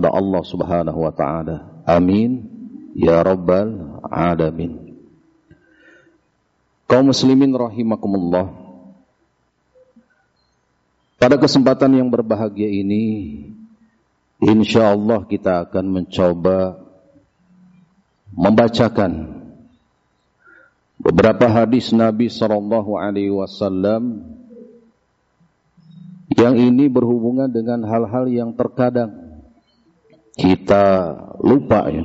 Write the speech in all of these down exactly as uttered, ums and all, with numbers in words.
kepada Allah Subhanahu wa taala. Amin ya rabbal alamin. Kaum muslimin rahimakumullah. Pada kesempatan yang berbahagia ini, insyaallah kita akan mencoba membacakan beberapa hadis Nabi sallallahu alaihi wasallam yang ini berhubungan dengan hal-hal yang terkadang kita lupa ya,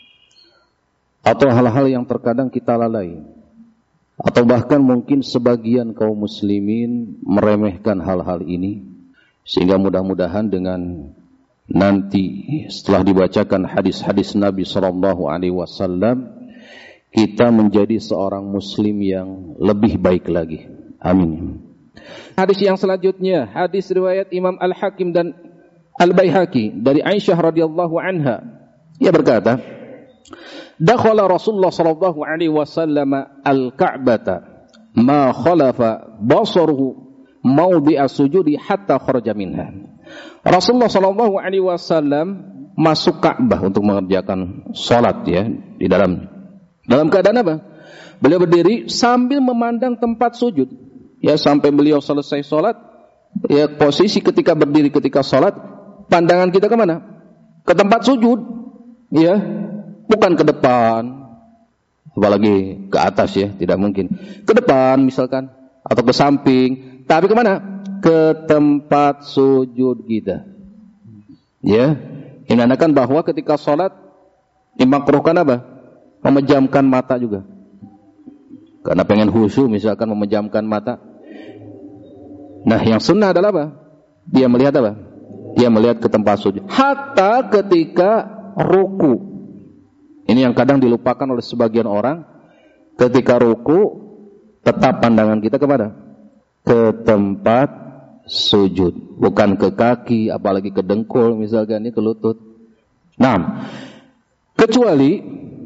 atau hal-hal yang terkadang kita lalai, atau bahkan mungkin sebagian kaum muslimin meremehkan hal-hal ini, sehingga mudah-mudahan dengan nanti setelah dibacakan hadis-hadis Nabi sallallahu alaihi wasallam kita menjadi seorang muslim yang lebih baik lagi. Amin. Hadis yang selanjutnya, hadis riwayat Imam Al-Hakim dan Al-Baihaqi dari Aisyah radhiyallahu anha. Ia berkata, "Dakhala Rasulullah sallallahu alaihi wasallam al-Ka'bata ma khalafa basaruhu mawdi'a sujudi hatta kharaja minha." Rasulullah sallallahu alaihi wasallam masuk Ka'bah untuk mengerjakan salat ya, di dalam dalam keadaan apa? Beliau berdiri sambil memandang tempat sujud. Ya, sampai beliau selesai salat, ya posisi ketika berdiri ketika salat, pandangan kita ke mana? Ke tempat sujud. Ya, bukan ke depan, apalagi ke atas ya, tidak mungkin. Ke depan misalkan, atau ke samping, tapi kemana? Ke tempat sujud kita. Ya, ini menandakan bahwa ketika sholat dimakruhkan apa? Memejamkan mata juga. Karena pengen khusyuk misalkan memejamkan mata. Nah, yang sunnah adalah apa? Dia melihat apa? Dia melihat ke tempat sujud. Hatta ketika ruku. Ini yang kadang dilupakan oleh sebagian orang. Ketika ruku, tetap pandangan kita kepada ke tempat sujud, bukan ke kaki, apalagi ke dengkul misalkan, ini ke lutut. Nah, kecuali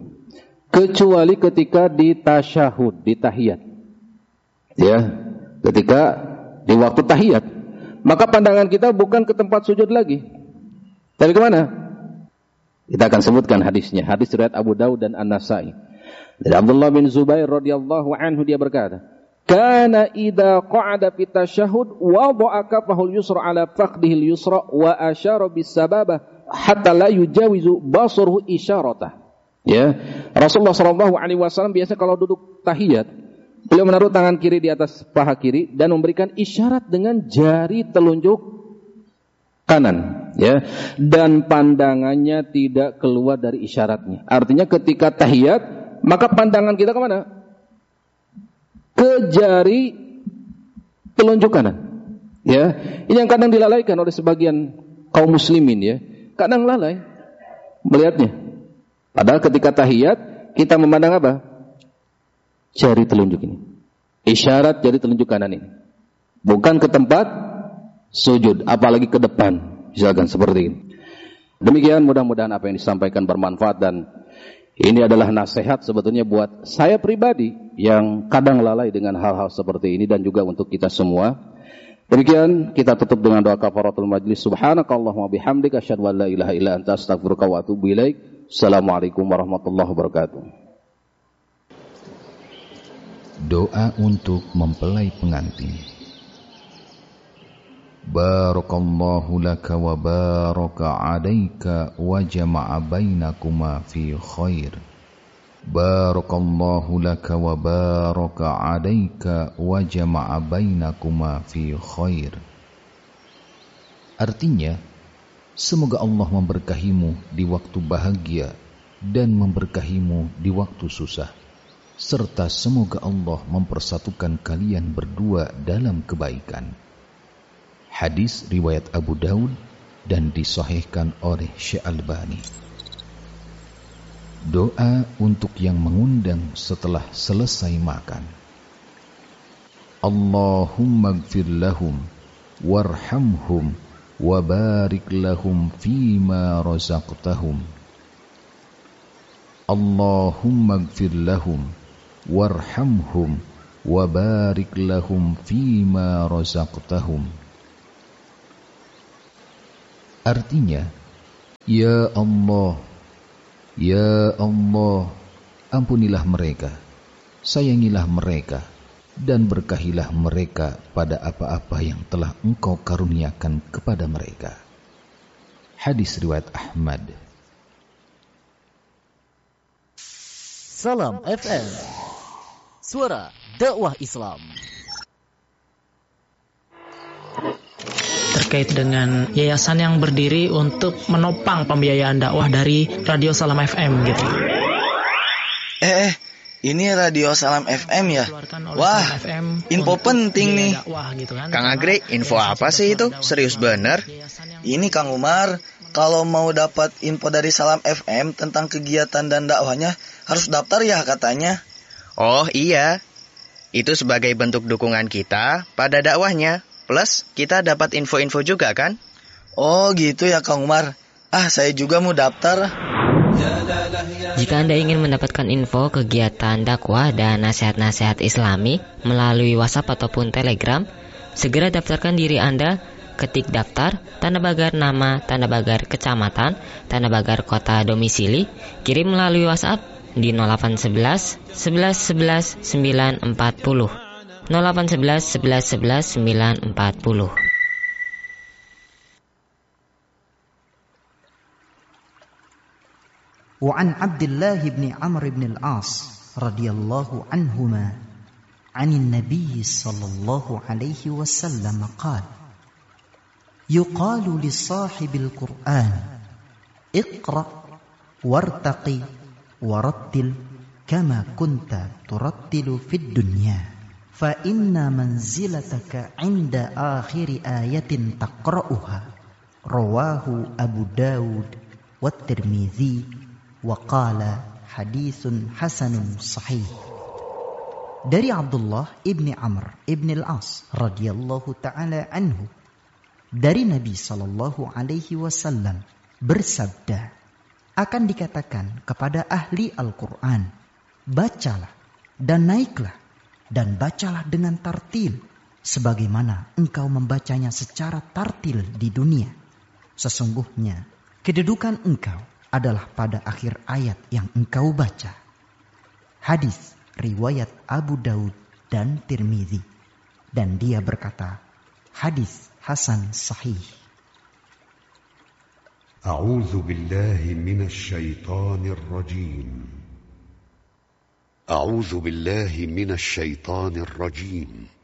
kecuali ketika di tasyahud, di tahiyat. Ya, ketika di waktu tahiyat, maka pandangan kita bukan ke tempat sujud lagi. Tapi kemana? Kita akan sebutkan hadisnya. Hadis riwayat Abu Daud dan An-Nasa'i. Dari Abdullah bin Zubair radhiyallahu anhu, dia berkata, "Kana idza qa'ada fi tasyahhud wada'a kaffahu al-yusra 'ala fakhdihi al-yusra wa asyara bis-sababah hatta la yujawizu basaruhu isyarata." Ya, Rasulullah sallallahu alaihi wasallam biasa kalau duduk tahiyat, beliau menaruh tangan kiri di atas paha kiri dan memberikan isyarat dengan jari telunjuk kanan, ya, dan pandangannya tidak keluar dari isyaratnya. Artinya ketika tahiyat, maka pandangan kita kemana? Ke jari telunjuk kanan. Ya, ini yang kadang dilalaikan oleh sebagian kaum muslimin ya. Kadang lalai melihatnya. Padahal ketika tahiyat kita memandang apa? Jari telunjuk ini. Isyarat jari telunjuk kanan ini. Bukan ke tempat sujud, apalagi ke depan, misalkan seperti ini. Demikian, mudah-mudahan apa yang disampaikan bermanfaat, dan ini adalah nasihat sebetulnya buat saya pribadi yang kadang lalai dengan hal-hal seperti ini, dan juga untuk kita semua. Demikian, kita tutup dengan doa kafaratul majlis. Subhanakallahumma bihamdika asyhadu an la ilaha illa anta astaghfiruka wa atubu ilaik. Assalamualaikum warahmatullahi wabarakatuh. Doa untuk mempelai pengantin. Barakallahu laka wa baraka alaika wa jama'a bainakuma fi khair. Barakallahu laka wa baraka alaika wa jama'a bainakuma fi khair. Artinya, semoga Allah memberkahimu di waktu bahagia dan memberkahimu di waktu susah, serta semoga Allah mempersatukan kalian berdua dalam kebaikan. Hadis riwayat Abu Daud dan disahihkan oleh Syekh Albani. Doa untuk yang mengundang setelah selesai makan. Allahumma gfir lahum warhamhum wa barik lahum fima razaqtahum. Allahumma gfir lahum warhamhum wa barik lahum fima razaqtahum. Artinya, Ya Allah, Ya Allah, ampunilah mereka, sayangilah mereka, dan berkahilah mereka pada apa-apa yang telah Engkau karuniakan kepada mereka. Hadis riwayat Ahmad. Salam F M, suara dakwah Islam. Terkait dengan yayasan yang berdiri untuk menopang pembiayaan dakwah dari Radio Salam F M gitu. Eh, ini Radio Salam F M ya? Wah, info penting nih. Gitu kan. Kang Agri, info apa sih itu? Serius bener? Ini Kang Umar, kalau mau dapat info dari Salam F M tentang kegiatan dan dakwahnya, harus daftar ya katanya. Oh iya, itu sebagai bentuk dukungan kita pada dakwahnya. Plus, kita dapat info-info juga kan? Oh gitu ya Kang Umar. Ah, saya juga mau daftar. Jika Anda ingin mendapatkan info kegiatan dakwah dan nasihat-nasihat Islami melalui WhatsApp ataupun Telegram, segera daftarkan diri Anda. Ketik daftar, tanda pagar nama, tanda pagar kecamatan, tanda pagar kota domisili, kirim melalui WhatsApp di nol delapan satu satu, sebelas, sebelas, sembilan empat nol. nol delapan satu satu, sebelas, sebelas, sembilan empat nol. وعن عبد الله بن عمرو بن العاص رضي الله عنهما عن النبي صلى الله عليه وسلم قال يقال لصاحب القرآن اقرأ وارتقي ورتل كما كنت ترتل في الدنيا فإن منزلتك عند آخر آية تقرأها رواه أبو داود والترمذي Waqala haditsun hasanun sahih. Dari Abdullah ibni Amr ibni al-As radhiyallahu ta'ala anhu, dari Nabi sallallahu alaihi wasallam bersabda, akan dikatakan kepada ahli Al-Quran, bacalah dan naiklah dan bacalah dengan tartil sebagaimana engkau membacanya secara tartil di dunia. Sesungguhnya kedudukan engkau adalah pada akhir ayat yang engkau baca. Hadis riwayat Abu Daud dan Tirmizi, dan dia berkata, hadis hasan sahih. A'udzu billahi minasy syaithanir rajim. A'udzu billahi minasy syaithanir rajim.